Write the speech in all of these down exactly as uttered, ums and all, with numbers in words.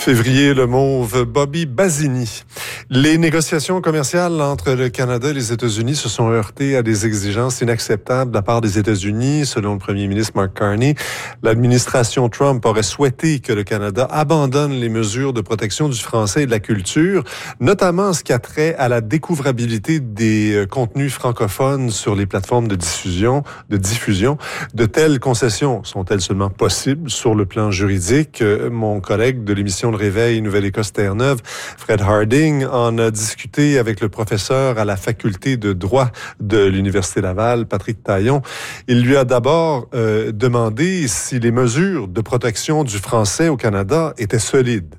Février, le mauve Bobby Basini. Les négociations commerciales entre le Canada et les États-Unis se sont heurtées à des exigences inacceptables de la part des États-Unis. Selon le premier ministre Mark Carney, l'administration Trump aurait souhaité que le Canada abandonne les mesures de protection du français et de la culture, notamment en ce qui a trait à la découvrabilité des contenus francophones sur les plateformes de diffusion. De diffusion. De telles concessions sont-elles seulement possibles sur le plan juridique? Mon collègue de l'émission Le Réveil Nouvelle-Écosse Terre-Neuve, Fred Harding, en a discuté avec le professeur à la faculté de droit de l'Université Laval, Patrick Taillon. Il lui a d'abord euh, demandé si les mesures de protection du français au Canada étaient solides.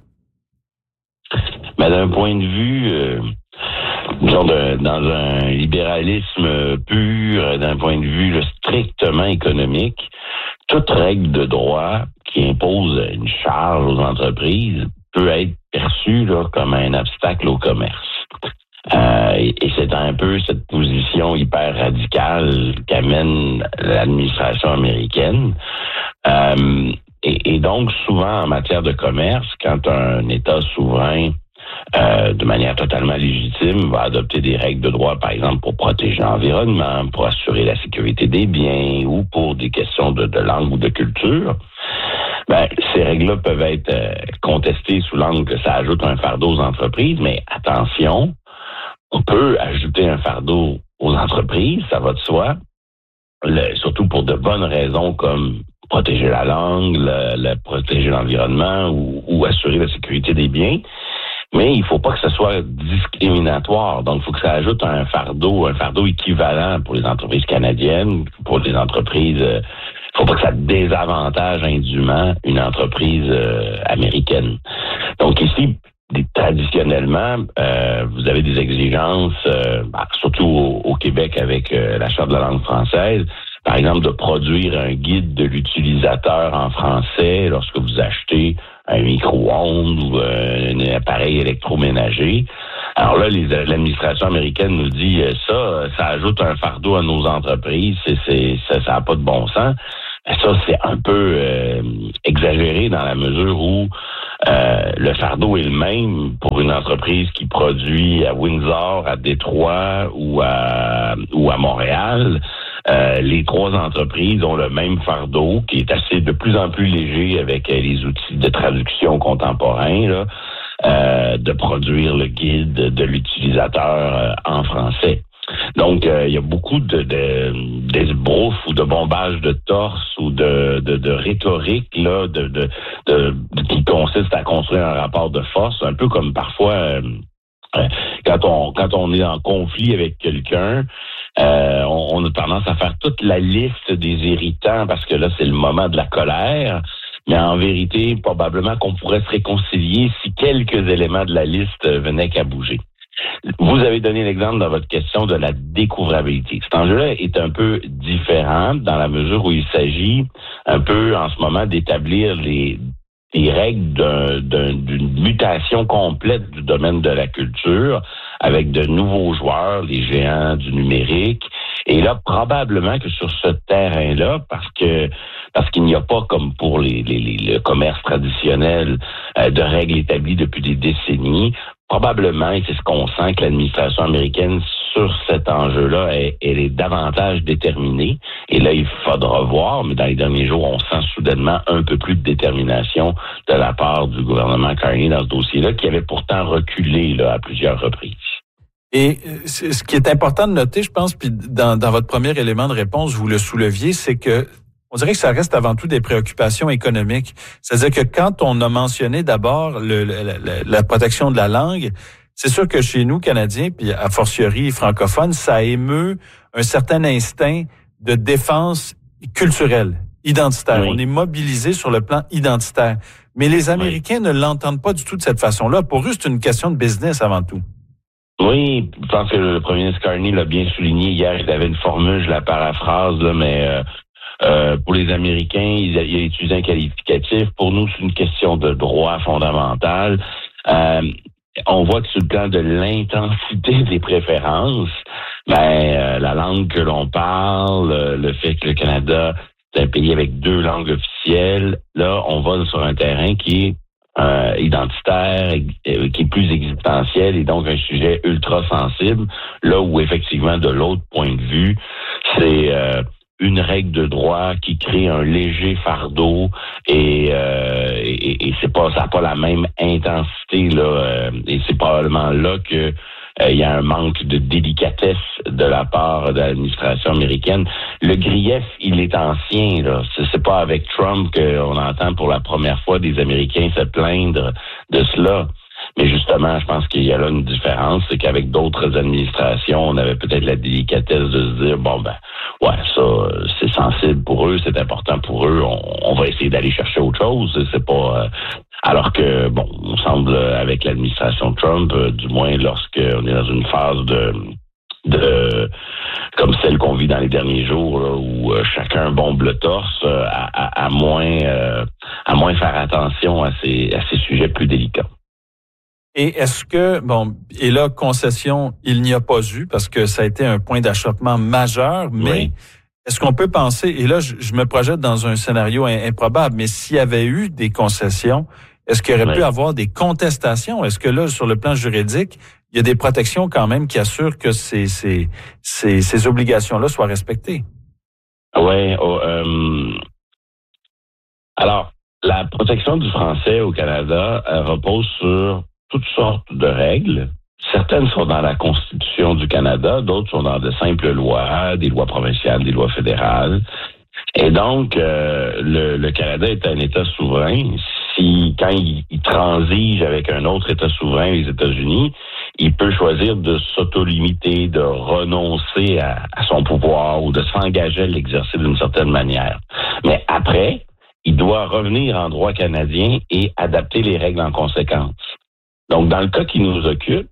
Ben, d'un point de vue, euh, disons de, dans un libéralisme pur, d'un point de vue là, strictement économique, toute règle de droit qui impose une charge aux entreprises peut être perçue là, comme un obstacle au commerce. Euh, et, et c'est un peu cette position hyper radicale qu'amène l'administration américaine. Euh, et, et donc, souvent, en matière de commerce, quand un État souverain Euh, de manière totalement légitime, va adopter des règles de droit, par exemple, pour protéger l'environnement, pour assurer la sécurité des biens ou pour des questions de, de langue ou de culture. Ben, ces règles-là peuvent être euh, contestées sous l'angle que ça ajoute un fardeau aux entreprises, mais attention, on peut ajouter un fardeau aux entreprises, ça va de soi, le, surtout pour de bonnes raisons comme protéger la langue, le, le, protéger l'environnement ou, ou assurer la sécurité des biens. Mais il faut pas que ce soit discriminatoire. Donc, il faut que ça ajoute un fardeau, un fardeau équivalent pour les entreprises canadiennes, pour les entreprises. Il euh, faut pas que ça désavantage indûment une entreprise euh, américaine. Donc ici, traditionnellement, euh, vous avez des exigences, euh, bah, surtout au, au Québec avec euh, la Charte de la langue française. Par exemple, de produire un guide de l'utilisateur en français lorsque vous achetez un micro-ondes ou euh, un appareil électroménager. Alors là, les, l'administration américaine nous dit euh, ça, ça ajoute un fardeau à nos entreprises, c'est, c'est, ça n'a pas de bon sens. Ça, c'est un peu euh, exagéré dans la mesure où euh, le fardeau est le même pour une entreprise qui produit à Windsor, à Détroit ou à, ou à Montréal. Euh, les trois entreprises ont le même fardeau qui est assez de plus en plus léger avec euh, les outils de traduction contemporains, là, euh, de produire le guide de l'utilisateur euh, en français. Donc, euh, il y a beaucoup de, de d'esbrouf ou de bombage de torse ou de, de, de rhétorique là, de, de, de, de qui consiste à construire un rapport de force, un peu comme parfois euh, quand on quand on est en conflit avec quelqu'un. Euh, on, on a tendance à faire toute la liste des irritants parce que là, c'est le moment de la colère. Mais en vérité, probablement qu'on pourrait se réconcilier si quelques éléments de la liste venaient qu'à bouger. Vous avez donné l'exemple dans votre question de la découvrabilité. Cet enjeu-là est un peu différent dans la mesure où il s'agit un peu en ce moment d'établir les les règles d'un, d'un, d'une mutation complète du domaine de la culture avec de nouveaux joueurs, les géants du numérique. Et là, probablement que sur ce terrain-là, parce que parce qu'il n'y a pas, comme pour les, les, les le commerce traditionnel, euh, de règles établies depuis des décennies, probablement, et c'est ce qu'on sent, que l'administration américaine sur cet enjeu-là, elle, elle est davantage déterminée. Et là, il faudra voir, mais dans les derniers jours, on sent soudainement un peu plus de détermination de la part du gouvernement Carney dans ce dossier-là, qui avait pourtant reculé là, à plusieurs reprises. Et ce qui est important de noter, je pense, puis dans, dans votre premier élément de réponse, vous le souleviez, c'est que on dirait que ça reste avant tout des préoccupations économiques. C'est-à-dire que quand on a mentionné d'abord le, le, la, la protection de la langue, c'est sûr que chez nous, Canadiens, puis a fortiori francophones, ça émeut un certain instinct de défense culturelle, identitaire. Oui. On est mobilisé sur le plan identitaire. Mais les Américains oui. ne l'entendent pas du tout de cette façon-là. Pour eux, c'est une question de business avant tout. Oui, je pense que le premier ministre Carney l'a bien souligné hier. Il avait une formule, je la paraphrase, là, mais euh, euh, pour les Américains, il a, il a utilisé un qualificatif. Pour nous, c'est une question de droit fondamental. Euh, on voit que sur le plan de l'intensité des préférences, ben euh, la langue que l'on parle, euh, le fait que le Canada est un pays avec deux langues officielles, là, on va sur un terrain qui est euh, identitaire, euh, qui est plus existentiel et donc un sujet ultra sensible, là où effectivement, de l'autre point de vue, c'est euh, une règle de droit qui crée un léger fardeau et, euh, et, et c'est pas, ça n'a pas la même intensité, là, euh, et c'est probablement là que Euh, il y a un manque de délicatesse de la part de l'administration américaine. Le grief, il est ancien, là. C'est, c'est pas avec Trump qu'on entend pour la première fois des Américains se plaindre de cela. Mais justement, je pense qu'il y a là une différence, c'est qu'avec d'autres administrations, on avait peut-être la délicatesse de se dire, bon ben, ouais, ça, c'est sensible pour eux, c'est important pour eux, on, on va essayer d'aller chercher autre chose. C'est pas... Euh, alors que, bon, on semble, avec l'administration Trump, euh, du moins lorsqu'on est dans une phase de... de comme celle qu'on vit dans les derniers jours, là, où euh, chacun bombe le torse, euh, à, à, à moins euh, à moins faire attention à ces, à ces sujets plus délicats. Et est-ce que, bon, et là, concession, il n'y a pas eu, parce que ça a été un point d'achoppement majeur, mais oui. Est-ce qu'on peut penser, et là, je, je me projette dans un scénario improbable, mais s'il y avait eu des concessions, est-ce qu'il y aurait oui. pu avoir des contestations? Est-ce que là, sur le plan juridique, il y a des protections quand même qui assurent que ces, ces, ces, ces obligations-là soient respectées? Oui. Oh, euh, alors, la protection du français au Canada elle repose sur toutes sortes de règles. Certaines sont dans la Constitution du Canada, d'autres sont dans de simples lois, des lois provinciales, des lois fédérales. Et donc, euh, le, le Canada est un État souverain. Si, quand il, il transige avec un autre État souverain, les États-Unis, il peut choisir de s'auto-limiter, de renoncer à, à son pouvoir ou de s'engager à l'exercer d'une certaine manière. Mais après, il doit revenir en droit canadien et adapter les règles en conséquence. Donc, dans le cas qui nous occupe,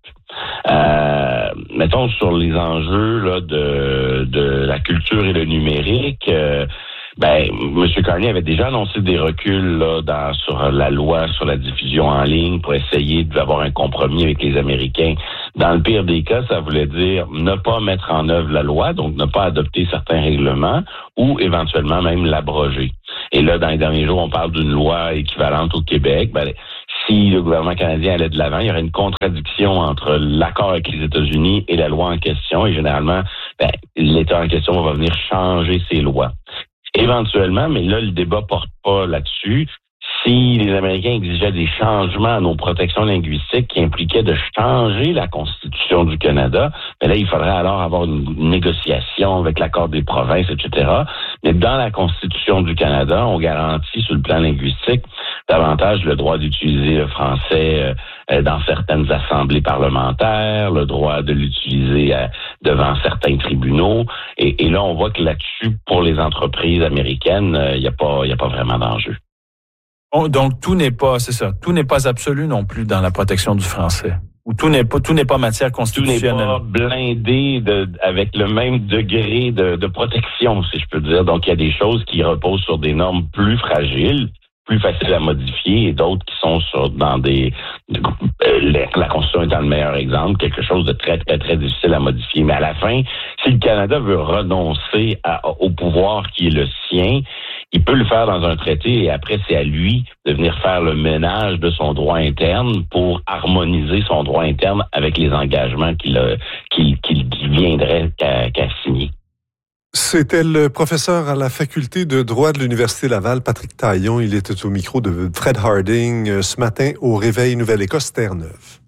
euh, mettons sur les enjeux là, de, de la culture et le numérique, euh, ben, M. Carney avait déjà annoncé des reculs là, dans, sur la loi sur la diffusion en ligne pour essayer d'avoir un compromis avec les Américains. Dans le pire des cas, ça voulait dire ne pas mettre en œuvre la loi, donc ne pas adopter certains règlements ou éventuellement même l'abroger. Et là, dans les derniers jours, on parle d'une loi équivalente au Québec. Ben, si le gouvernement canadien allait de l'avant, il y aurait une contradiction entre l'accord avec les États-Unis et la loi en question. Et généralement, ben, l'État en question va venir changer ses lois. Éventuellement, mais là, le débat porte pas là-dessus. Si les Américains exigeaient des changements à nos protections linguistiques qui impliquaient de changer la Constitution du Canada, ben là, il faudrait alors avoir une négociation avec l'accord des provinces, et cetera. Mais dans la Constitution du Canada, on garantit sur le plan linguistique davantage le droit d'utiliser le français euh, dans certaines assemblées parlementaires, le droit de l'utiliser euh, devant certains tribunaux. Et, et là, on voit que là-dessus, pour les entreprises américaines, il euh, n'y a pas, il y a pas vraiment d'enjeu. Donc, tout n'est pas, c'est ça, tout n'est pas absolu non plus dans la protection du français. Ou tout n'est pas, tout n'est pas matière constitutionnelle. Tout n'est pas blindé de, avec le même degré de, de protection, si je peux dire. Donc, il y a des choses qui reposent sur des normes plus fragiles, plus faciles à modifier, et d'autres qui sont sur, dans des, euh, la Constitution étant le meilleur exemple, quelque chose de très, très, très difficile à modifier. Mais à la fin, si le Canada veut renoncer à, au pouvoir qui est le sien, il peut le faire dans un traité et après, c'est à lui de venir faire le ménage de son droit interne pour harmoniser son droit interne avec les engagements qu'il, a, qu'il, qu'il viendrait qu'à, qu'à signer. C'était le professeur à la faculté de droit de l'Université Laval, Patrick Taillon. Il était au micro de Fred Harding ce matin au Réveil Nouvelle-Écosse, Terre-Neuve.